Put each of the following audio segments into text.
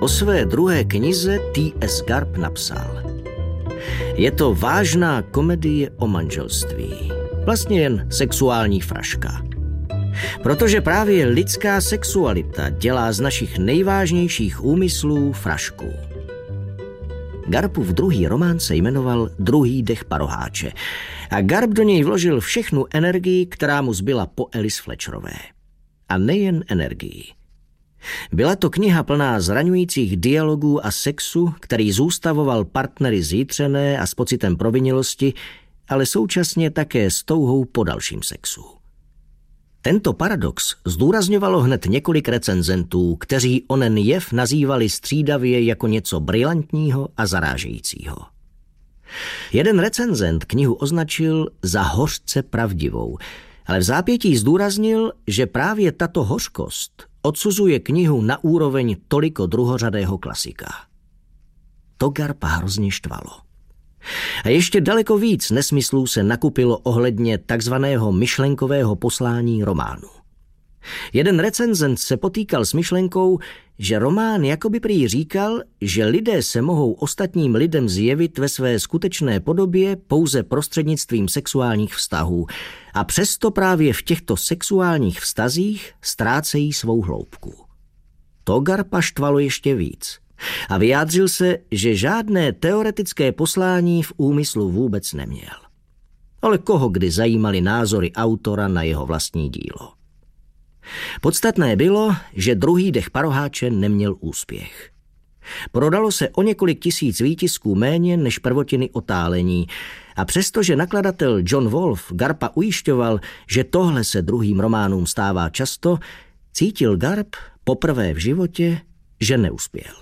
O své druhé knize T.S. Garp napsal: Je to vážná komedie o manželství. Vlastně jen sexuální fraška. Protože právě lidská sexualita dělá z našich nejvážnějších úmyslů frašku. Garpův druhý román se jmenoval Druhý dech paroháče a Garp do něj vložil všechnu energii, která mu zbyla po Alice Fletcherové. A nejen energii. Byla to kniha plná zraňujících dialogů a sexu, který zůstavoval partnery zjitřené a s pocitem provinilosti, ale současně také s touhou po dalším sexu. Tento paradox zdůrazňovalo hned několik recenzentů, kteří onen jev nazývali střídavě jako něco brilantního a zarážejícího. Jeden recenzent knihu označil za hořce pravdivou, ale v zápětí zdůraznil, že právě tato hořkost odsuzuje knihu na úroveň toliko druhořadého klasika. To Garpa hrozně štvalo. A ještě daleko víc nesmyslů se nakupilo ohledně takzvaného myšlenkového poslání románu. Jeden recenzent se potýkal s myšlenkou, že román jakoby prý říkal, že lidé se mohou ostatním lidem zjevit ve své skutečné podobě pouze prostřednictvím sexuálních vztahů a přesto právě v těchto sexuálních vztazích ztrácejí svou hloubku. To Garpa štvalo ještě víc a vyjádřil se, že žádné teoretické poslání v úmyslu vůbec neměl. Ale koho kdy zajímaly názory autora na jeho vlastní dílo. Podstatné bylo, že Druhý dech paroháče neměl úspěch. Prodalo se o několik tisíc výtisků méně než prvotiny Otálení a přestože nakladatel John Wolfe Garpa ujišťoval, že tohle se druhým románům stává často, cítil Garp poprvé v životě, že neuspěl.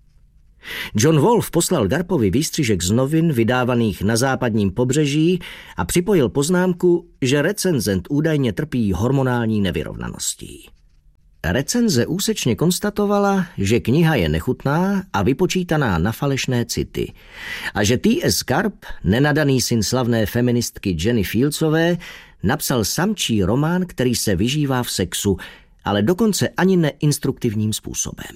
John Wolfe poslal Garpovi výstřižek z novin vydávaných na západním pobřeží a připojil poznámku, že recenzent údajně trpí hormonální nevyrovnaností. Recenze úsečně konstatovala, že kniha je nechutná a vypočítaná na falešné city a že T.S. Garp, nenadaný syn slavné feministky Jenny Fieldsové, napsal samčí román, který se vyžívá v sexu, ale dokonce ani neinstruktivním způsobem.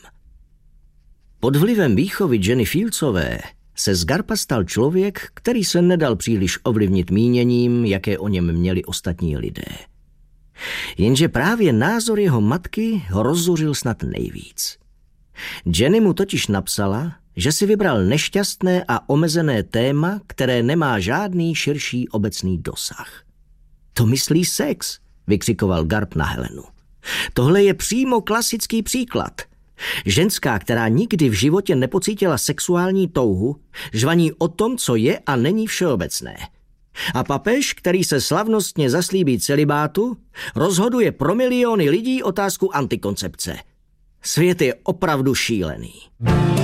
Pod vlivem výchovy Jenny Fieldsové se z Garpa stal člověk, který se nedal příliš ovlivnit míněním, jaké o něm měli ostatní lidé. Jenže právě názor jeho matky ho rozzuřil snad nejvíc. Jenny mu totiž napsala, že si vybral nešťastné a omezené téma, které nemá žádný širší obecný dosah. To myslí sex, vykřikoval Garp na Helenu. Tohle je přímo klasický příklad. Ženská, která nikdy v životě nepocítila sexuální touhu, žvaní o tom, co je a není všeobecné. A papež, který se slavnostně zaslíbí celibátu, rozhoduje pro miliony lidí otázku antikoncepce. Svět je opravdu šílený.